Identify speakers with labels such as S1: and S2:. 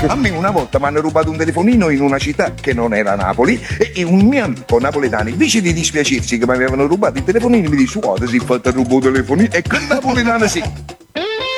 S1: A me una volta mi hanno rubato un telefonino in una città che non era Napoli e un mio amico napoletano, invece di dispiacersi che mi avevano rubato il telefonino, mi dice: guarda, si è fatto rubare il telefonino, e quel napoletano sì.